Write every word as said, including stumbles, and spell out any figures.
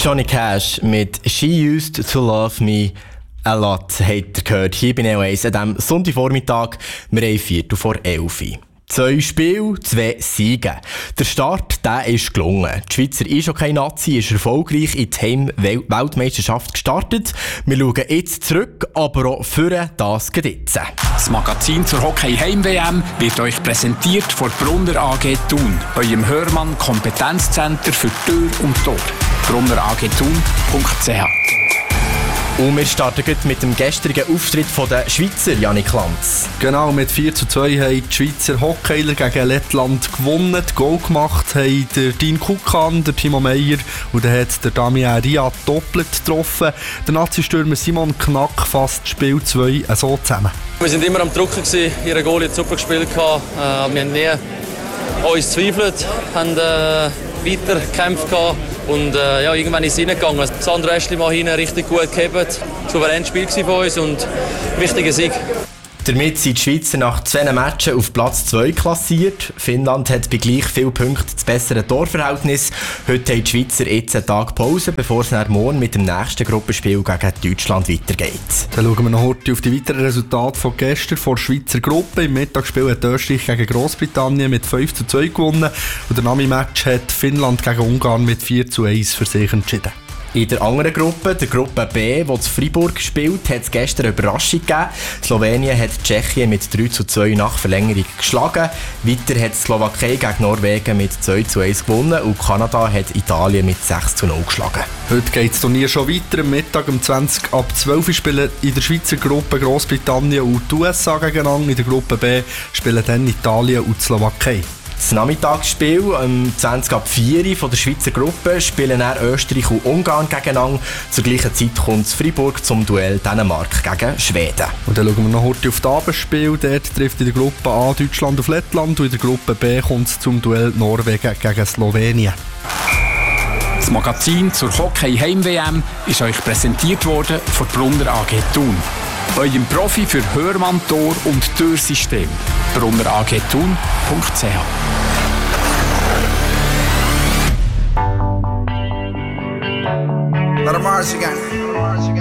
Johnny Cash mit «She used to love me a lot» habt ihr gehört hier bei Neo eins an diesem Sonntagvormittag. Wir haben Viertel vor elf. Zwei Spiele, zwei Siege. Der Start, der ist gelungen. Die Schweizer Eishockey-Nazi ist erfolgreich in die Heim-Weltmeisterschaft gestartet. Wir schauen jetzt zurück, aber auch für das geht jetzt. Das Magazin zur Hockey-Heim-W M wird euch präsentiert von Brunner A G Thun, eurem Hörmann-Kompetenzcenter für Tür und Tor. brunner a g thun punkt c h. Und wir starten mit dem gestrigen Auftritt der Schweizer, Janik Lanz. Genau, mit vier zu zwei haben die Schweizer Hockeyler gegen Lettland gewonnen. Die Goal gemacht haben der Dean Kukan, der Timo Meyer und dann hat der Damien Ria doppelt getroffen. Der Nazi-Stürmer Simon Knack fasst Spiel zwei so zusammen. Wir waren immer am Drucken, ihre Goal hat super gespielt. Äh, wir haben nie an uns gezweifelt, haben äh, weiter gekämpft und äh, ja, irgendwann ist es reingegangen. Sandro Eschli mal hinten richtig gut gehabt. Souveränes Spiel von uns und wichtiger Sieg. Damit sind die Schweizer nach zwei Matchen auf Platz zwei klassiert. Finnland hat bei gleich vielen Punkten das bessere Torverhältnis. Heute haben die Schweizer jetzt einen Tag Pause, bevor es nach morgen mit dem nächsten Gruppenspiel gegen Deutschland weitergeht. Dann schauen wir noch heute auf die weiteren Resultate von gestern vor der Schweizer Gruppe. Im Mittagsspiel hat Österreich gegen Großbritannien mit fünf zu zwei gewonnen. Und der Nami-Match hat Finnland gegen Ungarn mit vier zu eins für sich entschieden. In der anderen Gruppe, der Gruppe B, die zu Freiburg spielt, hat es gestern eine Überraschung gegeben. Slowenien hat Tschechien mit drei zu zwei nach Verlängerung geschlagen. Weiter hat die Slowakei gegen Norwegen mit zwei zu eins gewonnen und Kanada hat Italien mit sechs zu null geschlagen. Heute geht das Turnier schon weiter. Am Mittag um zwanzig ab zwölf spielen in der Schweizer Gruppe Großbritannien und die U S A gegeneinander. In der Gruppe B spielen dann Italien und die Slowakei. Das Nachmittagsspiel um zwanzig ab vier von der Schweizer Gruppe spielen dann Österreich und Ungarn gegeneinander. Zur gleichen Zeit kommt Freiburg zum Duell Dänemark gegen Schweden. Und dann schauen wir noch heute auf das Abendspiel. Dort trifft in der Gruppe A Deutschland auf Lettland und in der Gruppe B kommt es zum Duell Norwegen gegen Slowenien. Das Magazin zur Hockey-Heim-W M ist euch präsentiert worden von Brunner A G Thun, eurem Profi für Hörmann, Tor und Türsystem. brunner a g thun punkt c h. Let 'em march again.